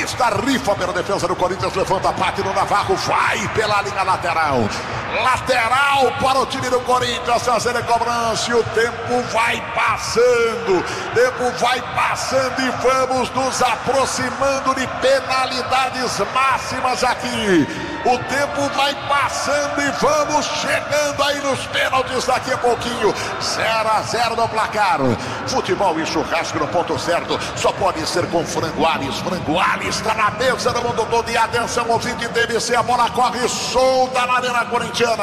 Paulista rifa pela defesa do Corinthians, levanta a parte no Navarro, vai pela linha lateral. Lateral para o time do Corinthians fazer a cobrança e o tempo vai passando. E vamos nos aproximando de penalidades máximas aqui. O tempo vai passando e vamos chegando aí nos pênaltis daqui a pouquinho. 0-0 no placar. Futebol e churrasco no ponto certo. Só pode ser com Frango Alves. Frango Alves está na mesa do mundo todo. E atenção, ouvinte TVC, a bola corre solta na arena corintiana.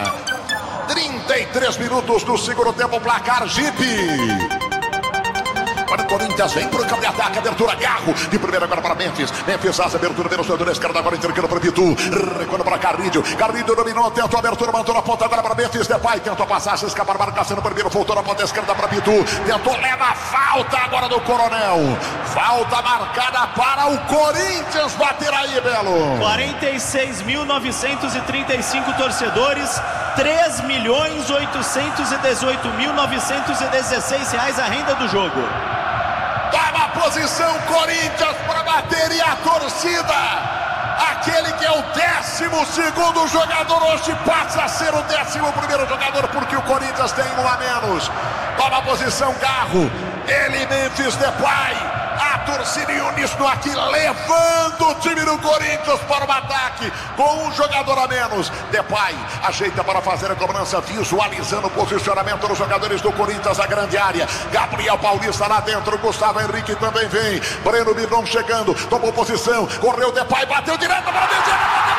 33 minutos do segundo tempo, placar Jeep. Para o Corinthians, vem para o campo de ataque, abertura, Garro, de primeira agora para Memphis, asa, abertura, pelo setor esquerdo, agora entregando para Pitu, recuando para Carrilho dominou, tentou a abertura, mandou na ponta agora para Memphis, Depay, tentou passar, se escapar, marcação no primeiro, voltou na ponta esquerda para Pitu, tentou, leva a falta agora do Coronel, falta marcada para o Corinthians, bater aí, Belo. 46.935 torcedores, 3.818.916 a renda do jogo. Toma a posição Corinthians para bater e a torcida. Aquele que é o 12º jogador hoje passa a ser o 11º jogador porque o Corinthians tem um a menos. Toma a posição Garro. Ele, Memphis Depay. A torcida em uníssono aqui levando o time do Corinthians para o ataque com um jogador a menos. Depay ajeita para fazer a cobrança, visualizando o posicionamento dos jogadores do Corinthians, a grande área. Gabriel Paulista lá dentro, Gustavo Henrique também vem. Breno Miron chegando, tomou posição, correu Depay, bateu direto para a